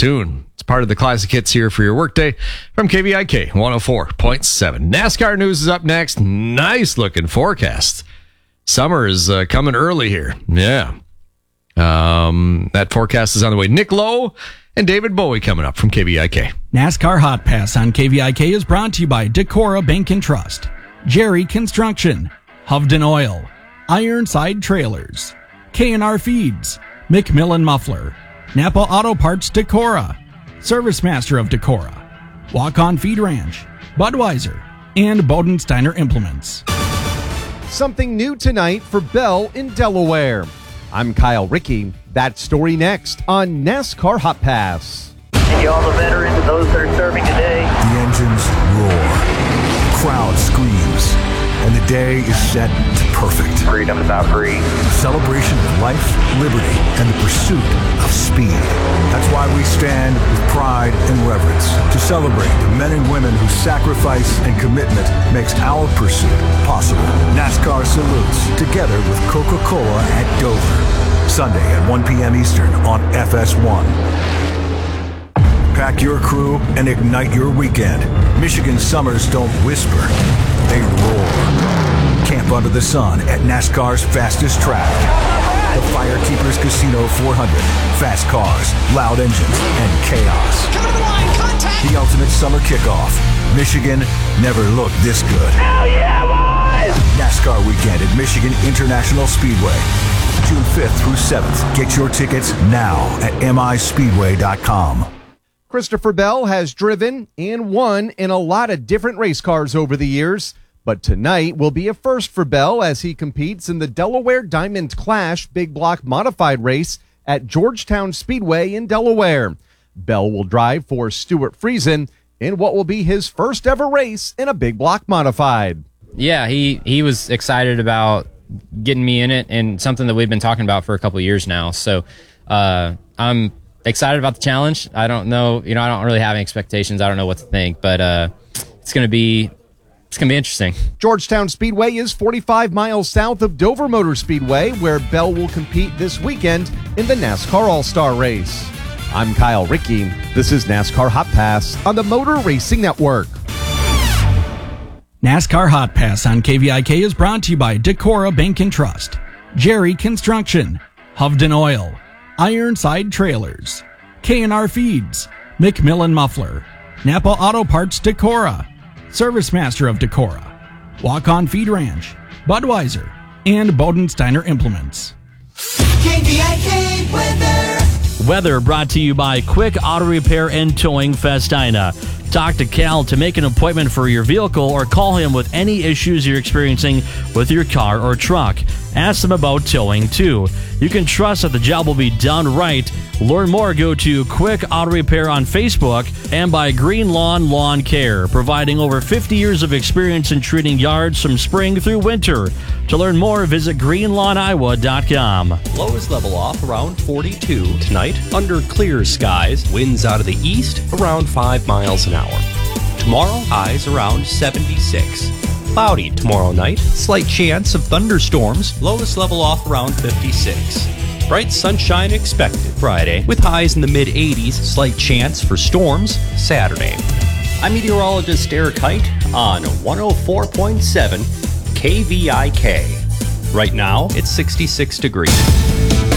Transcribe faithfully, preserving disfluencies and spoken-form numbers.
tune. It's part of the classic hits here for your workday from K V I K one oh four point seven. NASCAR news is up next. Nice looking forecast. Summer is uh, coming early here. Yeah. Um, that forecast is on the way. Nick Lowe and David Bowie coming up from K V I K. NASCAR Hot Pass on K V I K is brought to you by Decorah Bank and Trust, Jerry Construction, Hovden Oil, Ironside Trailers, K and R Feeds, McMillan Muffler, Napa Auto Parts Decorah, Service Master of Decorah, Walk On Feed Ranch, Budweiser, and Bodensteiner Implements. Something new tonight for Bell in Delaware. I'm Kyle Rickey. That story next on NASCAR Hot Pass. And you all the veterans and those that are serving today. The engines roar. The crowd screams. And the day is set to perfect. Freedom is not free. A celebration of life, liberty, and the pursuit of speed. That's why we stand with pride and reverence to celebrate the men and women whose sacrifice and commitment makes our pursuit possible. NASCAR salutes together with Coca-Cola at Dover. Sunday at one p.m. Eastern on F S one. Pack your crew and ignite your weekend. Michigan summers don't whisper, they roar. Camp under the sun at NASCAR's fastest track. The Firekeepers Casino four hundred. Fast cars, loud engines, and chaos. The ultimate summer kickoff. Michigan never looked this good. Hell yeah, boys! NASCAR weekend at Michigan International Speedway. June fifth through seventh. Get your tickets now at M I speedway dot com. Christopher Bell has driven and won in a lot of different race cars over the years, but tonight will be a first for Bell as he competes in the Delaware Diamond Clash Big Block Modified race at Georgetown Speedway in Delaware. Bell will drive for Stuart Friesen in what will be his first ever race in a Big Block Modified. Yeah, he, he was excited about getting me in it, and something that we've been talking about for a couple of years now. So uh, I'm excited about the challenge. I don't know, you know, I don't really have any expectations. I don't know what to think, but uh, it's going to be it's going to be interesting. Georgetown Speedway is forty-five miles south of Dover Motor Speedway, where Bell will compete this weekend in the NASCAR All-Star Race. I'm Kyle Rickey. This is NASCAR Hot Pass on the Motor Racing Network. NASCAR Hot Pass on K V I K is brought to you by Decorah Bank and Trust, Jerry Construction, Hovden Oil, Ironside Trailers, K and R Feeds, McMillan Muffler, Napa Auto Parts Decorah, Service Master of Decorah, Walk On Feed Ranch, Budweiser, and Bodensteiner Implements. K V I K weather. Weather brought to you by Quick Auto Repair and Towing Festina. Talk to Cal to make an appointment for your vehicle or call him with any issues you're experiencing with your car or truck. Ask them about towing, too. You can trust that the job will be done right. Learn more, go to Quick Auto Repair on Facebook and by Green Lawn Lawn Care, providing over fifty years of experience in treating yards from spring through winter. To learn more, visit green lawn iowa dot com. Lows level off around forty-two tonight. Under clear skies, winds out of the east around five miles an hour. Tomorrow, highs around seventy-six. Cloudy tomorrow night, slight chance of thunderstorms, lowest level off around fifty-six. Bright sunshine expected Friday, with highs in the mid-eighties, slight chance for storms Saturday. I'm meteorologist Eric Height on one oh four point seven K V I K. Right now, it's sixty-six degrees.